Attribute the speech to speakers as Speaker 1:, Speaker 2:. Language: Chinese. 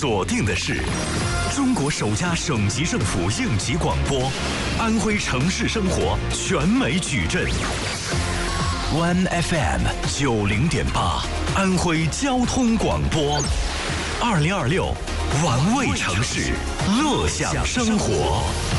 Speaker 1: 锁定的是中国首家省级政府应急广播，安徽城市生活全美矩阵。One FM 90.8，安徽交通广播。2026，玩味城市，乐享生活。